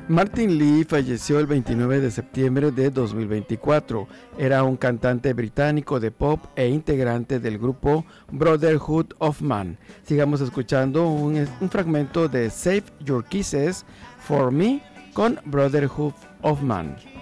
Martin Lee falleció el 29 de septiembre de 2024. Era un cantante británico de pop e integrante del grupo Brotherhood of Man. Sigamos escuchando un fragmento de Save Your Kisses for Me con Brotherhood of Man.